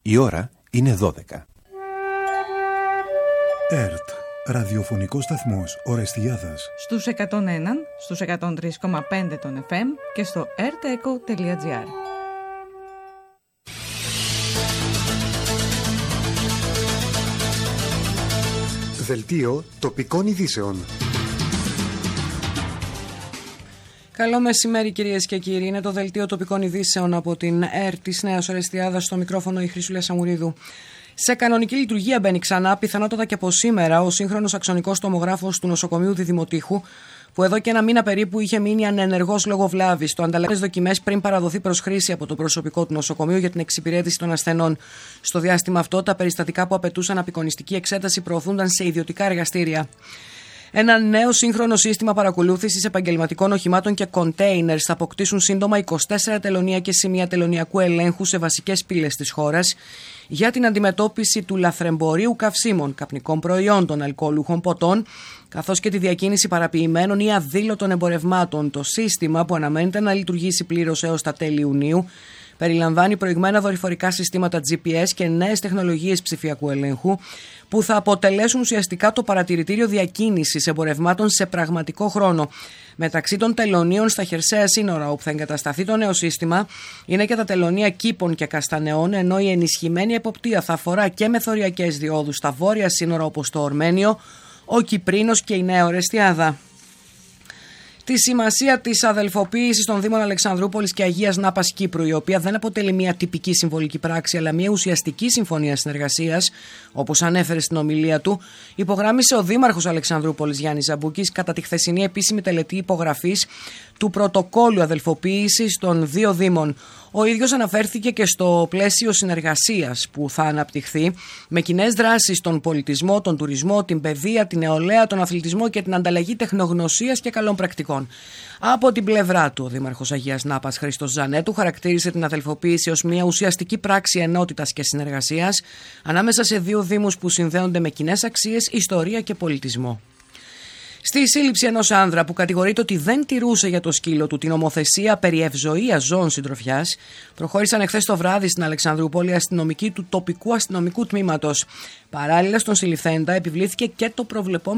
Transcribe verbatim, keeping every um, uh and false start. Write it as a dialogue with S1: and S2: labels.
S1: Η ώρα είναι δώδεκα.
S2: ΕΡΤ, ραδιοφωνικός σταθμός Ορεστιάδας.
S3: Στους εκατόν ένα, στους εκατόν τρία κόμμα πέντε των εφ εμ και στο ερτεκο τελεία τζι άρ.
S4: Δελτίο τοπικών ειδήσεων.
S5: Καλό μεσημέρι κυρίες και κύριοι. Είναι το Δελτίο τοπικών ειδήσεων από την ΕΡΤ της Νέας Ορεστιάδας, στο μικρόφωνο η Χρυσούλια Σαμουρίδου. Σε κανονική λειτουργία μπαίνει ξανά, πιθανότατα και από σήμερα, ο σύγχρονος αξονικός τομογράφος του νοσοκομείου Διδημοτήχου, που εδώ και ένα μήνα περίπου είχε μείνει ανενεργός λόγω βλάβης. Το ανταλλαγές δοκιμές πριν παραδοθεί προς χρήση από το προσωπικό του νοσοκομείου για την εξυπηρέτηση των ασθενών. Στο διάστημα αυτό, τα περιστατικά που απαιτούσαν απεικονιστική εξέταση προωθούνταν σε ιδιωτικά εργαστήρια. Ένα νέο σύγχρονο σύστημα παρακολούθησης επαγγελματικών οχημάτων και κοντέινερς θα αποκτήσουν σύντομα είκοσι τέσσερα τελωνία και σημεία τελωνιακού ελέγχου σε βασικές πύλες της χώρας για την αντιμετώπιση του λαθρεμπορίου καυσίμων, καπνικών προϊόντων, αλκοολούχων ποτών, καθώς και τη διακίνηση παραποιημένων ή αδήλωτων εμπορευμάτων. Το σύστημα, που αναμένεται να λειτουργήσει πλήρως έως τα τέλη Ιουνίου, περιλαμβάνει προηγμένα δορυφορικά συστήματα τζι πι ες και νέες τεχνολογίες ψηφιακού ελέγχου, που θα αποτελέσουν ουσιαστικά το παρατηρητήριο διακίνησης εμπορευμάτων σε πραγματικό χρόνο. Μεταξύ των τελωνίων στα χερσαία σύνορα όπου θα εγκατασταθεί το νέο σύστημα είναι και τα τελωνία Κήπων και Καστανεών, ενώ η ενισχυμένη εποπτεία θα αφορά και μεθοριακές διόδους στα βόρεια σύνορα όπως το Ορμένιο, ο Κυπρίνος και η Νέα Ορεστιάδα. Τη σημασία της αδελφοποίησης των Δήμων Αλεξανδρούπολης και Αγίας Νάπας Κύπρου, η οποία δεν αποτελεί μια τυπική συμβολική πράξη, αλλά μια ουσιαστική συμφωνία συνεργασίας, όπως ανέφερε στην ομιλία του, υπογράμμισε ο Δήμαρχος Αλεξανδρούπολης Γιάννης Ζαμπούκης κατά τη χθεσινή επίσημη τελετή υπογραφής του πρωτοκόλλου αδελφοποίησης των δύο Δήμων. Ο ίδιος αναφέρθηκε και στο πλαίσιο συνεργασίας που θα αναπτυχθεί με κοινές δράσεις στον πολιτισμό, τον τουρισμό, την παιδεία, την νεολαία, τον αθλητισμό και την ανταλλαγή τεχνογνωσίας και καλών πρακτικών. Από την πλευρά του, ο Δήμαρχος Αγίας Νάπας Χρήστος Ζανέτου χαρακτήρισε την αδελφοποίηση ως μια ουσιαστική πράξη ενότητας και συνεργασίας ανάμεσα σε δύο Δήμους που συνδέονται με κοινές αξίες, ιστορία και πολιτισμό. Στη σύλληψη ενός άνδρα που κατηγορείται ότι δεν τηρούσε για το σκύλο του την νομοθεσία περί ευζοίας ζώων συντροφιάς, προχώρησαν εχθές το βράδυ στην Αλεξανδρούπολη αστυνομικοί του τοπικού αστυνομικού τμήματος. Παράλληλα, στον συλληφθέντα επιβλήθηκε και το προβλεπόμενο